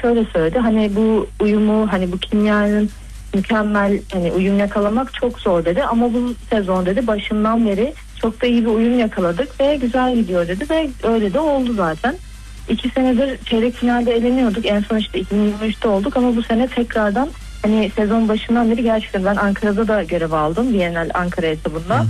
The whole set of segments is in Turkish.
şöyle söyledi. Hani bu uyumu, hani bu kimyanın mükemmel hani uyum yakalamak çok zor dedi. Ama bu sezon dedi başından beri çok da iyi bir uyum yakaladık ve güzel gidiyor dedi ve öyle de oldu zaten. 2 senedir çeyrek finalde eleniyorduk. En son işte 2023'te olduk ama bu sene tekrardan hani sezon başından beri gerçekten ben Ankara'da da görev aldım. Bienal Ankara etabında.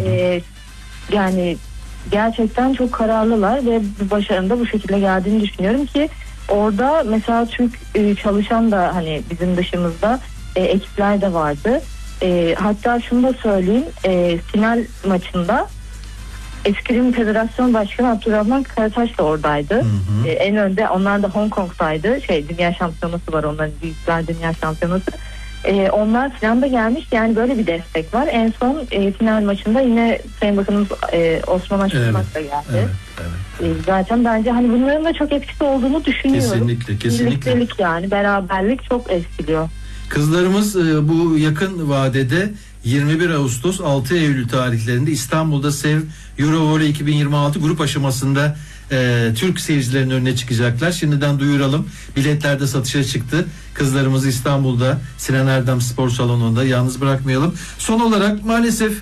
Yani gerçekten çok kararlılar ve bu başarının da bu şekilde geldiğini düşünüyorum ki orada mesela Türk çalışan da hani bizim dışımızda ekipler de vardı. Hatta şunu da söyleyeyim, final maçında Eskrim Federasyon Başkanı Abdurrahman Karataş da oradaydı. En önde onlar da Hong Kong'daydı. Dünya şampiyonası var, onların büyükler dünya şampiyonası. Onlar finalde gelmiş, yani böyle bir destek var. En son final maçında yine Sayın Bakanımız Osman Aşkınmak da geldi. Evet. Zaten bence hani bunların da çok etkisi olduğunu düşünüyorum. Kesinlikle. Birliktelik, yani beraberlik çok etkiliyor. Kızlarımız bu yakın vadede 21 Ağustos 6 Eylül tarihlerinde İstanbul'da Sev Eurovolley 2026 grup aşamasında Türk seyircilerin önüne çıkacaklar. Şimdiden duyuralım. Biletler de satışa çıktı. Kızlarımızı İstanbul'da Sinan Erdem Spor Salonu'nda yalnız bırakmayalım. Son olarak maalesef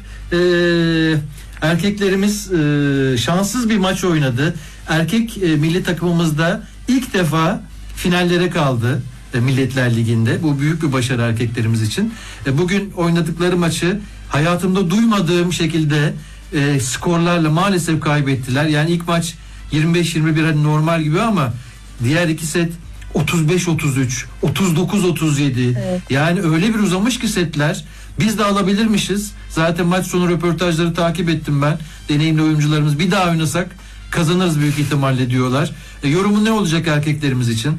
erkeklerimiz şanssız bir maç oynadı. Erkek milli takımımızda ilk defa finallere kaldı. Milletler Ligi'nde. Bu büyük bir başarı erkeklerimiz için. Bugün oynadıkları maçı hayatımda duymadığım şekilde skorlarla maalesef kaybettiler. Yani ilk maç 25-21 normal gibi ama diğer iki set 35-33, 39-37. Evet. Yani öyle bir uzamış ki setler. Biz de alabilirmişiz. Zaten maç sonu röportajları takip ettim ben. Deneyimli oyuncularımız bir daha oynasak kazanırız büyük ihtimalle diyorlar. Yorumun ne olacak erkeklerimiz için?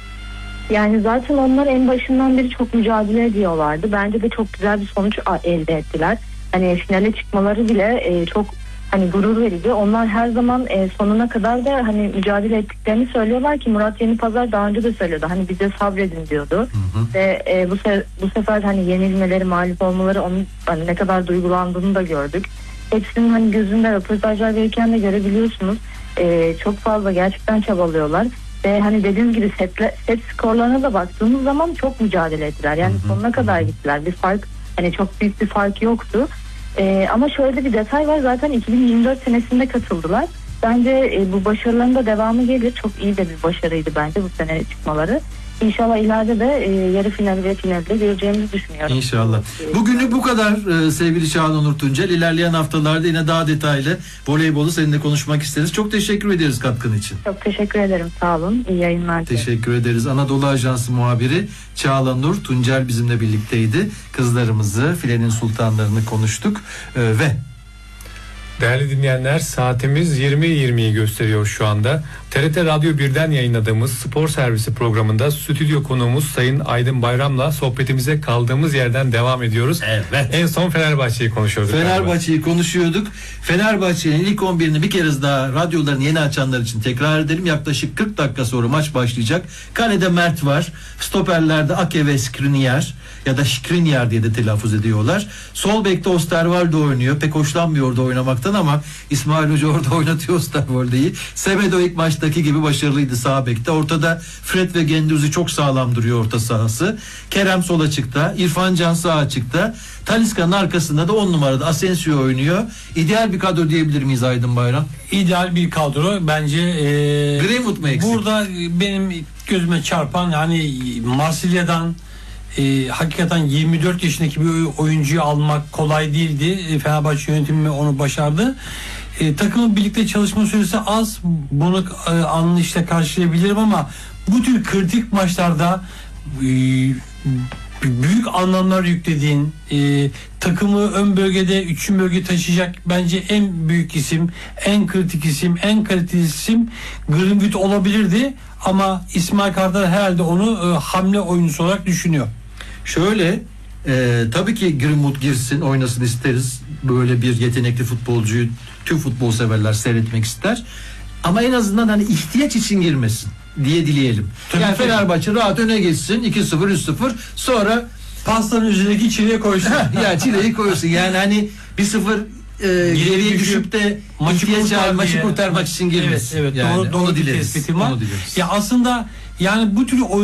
Yani zaten onlar en başından beri çok mücadele ediyorlardı. Bence de çok güzel bir sonuç elde ettiler. Hani finale çıkmaları bile çok hani gurur verici. Onlar her zaman sonuna kadar da hani mücadele ettiklerini söylüyorlar ki Murat Yenipazar daha önce de söylüyordu. Hani bize sabredin diyordu. Ve bu sefer hani yenilmeleri, mağlup olmaları onun hani ne kadar duygulandığını da gördük. Hepsinin hani gözünde röportajlar verirken de görebiliyorsunuz. Çok fazla gerçekten çabalıyorlar. Ve hani dediğim gibi set skorlarına da baktığımız zaman çok mücadele ettiler. Yani sonuna kadar gittiler. Bir fark, hani çok büyük bir fark yoktu. Ama şöyle bir detay var, zaten 2024 senesinde katıldılar. Bence bu başarıların da devamı gelir. Çok iyi de bir başarıydı bence bu sene çıkmaları. İnşallah ileride de yarı final ve finalde göreceğimizi düşünüyorum. İnşallah. Bugünlük bu kadar sevgili Çağla Nur Tuncel. İlerleyen haftalarda yine daha detaylı voleybolu seninle konuşmak isteriz. Çok teşekkür ederiz katkın için. Çok teşekkür ederim. Sağ olun. İyi yayınlar. Teşekkür ederiz. Anadolu Ajansı muhabiri Çağla Nur Tuncel bizimle birlikteydi. Kızlarımızı, filenin sultanlarını konuştuk ve değerli dinleyenler, saatimiz 20.20'yi gösteriyor şu anda. TRT Radyo 1'den yayınladığımız Spor Servisi programında stüdyo konuğumuz Sayın Aydın Bayram'la sohbetimize kaldığımız yerden devam ediyoruz. Evet. En son Fenerbahçe'yi konuşuyorduk. Fenerbahçe'yi konuşuyorduk. Fenerbahçe'nin ilk 11'ini bir kez daha radyolarını yeni açanlar için tekrar edelim. Yaklaşık 40 dakika sonra maç başlayacak. Kalede Mert var. Stoperlerde Ake ve Skriniar ya da Skriniar diye de telaffuz ediyorlar. Sol bekte Osterwolde oynuyor. Pek hoşlanmıyor orada oynamaktan ama İsmail Hoca orada oynatıyor Osterwolde'yi. Semedo ilk maçtaki gibi başarılıydı sağ bekte. Ortada Fred ve Gendouzi çok sağlam duruyor orta sahası. Kerem sol açıkta. İrfan Can sağ açıkta. Talisca'nın arkasında da 10 numarada Asensio oynuyor. İdeal bir kadro diyebilir miyiz Aydın Bayram? İdeal bir kadro. Bence Greenwood mu eksik? Burada benim gözüme çarpan, yani Marsilya'dan hakikaten 24 yaşındaki bir oyuncuyu almak kolay değildi. Fenerbahçe yönetimi onu başardı. Takımın birlikte çalışma süresi az. Bunu anlayışla karşılayabilirim ama bu tür kritik maçlarda büyük anlamlar yüklediğin, takımı ön bölgede 3. bölge taşıyacak bence en büyük isim, en kritik isim, en kaliteli isim Greenwood olabilirdi ama İsmail Kartal herhalde onu hamle oyuncusu olarak düşünüyor. Şöyle tabii ki Greenwood girsin, oynasın isteriz. Böyle bir yetenekli futbolcuyu tüm futbol severler seyretmek ister. Ama en azından hani ihtiyaç için girmesin diye dileyelim. Tabii yani ki. Fenerbahçe rahat öne geçsin 2-0 3-0 sonra pastanın üzerindeki çileği koysun. ya çileği koysun. Yani hani 1-0 geriye düşüp de maçı kurtarmak için girmesin. Evet, yani doğru onu bir dileriz. tespitim var. Onu dileriz. Ya aslında yani bu tür